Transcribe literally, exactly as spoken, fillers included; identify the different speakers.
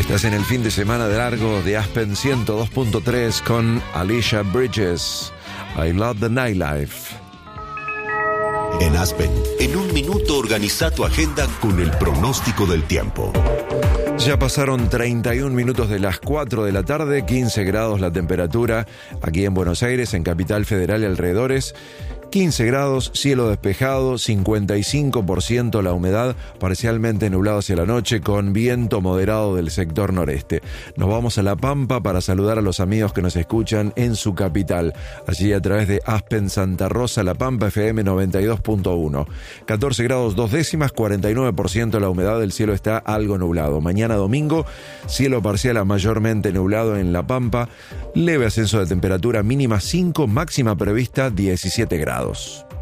Speaker 1: Te hacen el fin de semana de largo de Aspen ciento dos punto tres con Alicia Bridges. I love the nightlife.
Speaker 2: En Aspen, en un minuto organiza tu agenda con el pronóstico del tiempo.
Speaker 1: Ya pasaron treinta y un minutos de las cuatro de la tarde, quince grados la temperatura aquí en Buenos Aires, en Capital Federal y alrededores. quince grados, cielo despejado, cincuenta y cinco por ciento la humedad, parcialmente nublado hacia la noche, con viento moderado del sector noreste. Nos vamos a La Pampa para saludar a los amigos que nos escuchan en su capital, allí a través de Aspen Santa Rosa, La Pampa, F M noventa y dos punto uno. catorce grados dos décimas, cuarenta y nueve por ciento la humedad, del cielo está algo nublado. Mañana domingo, cielo parcial a mayormente nublado en La Pampa, leve ascenso de temperatura, mínima cinco, máxima prevista diecisiete grados.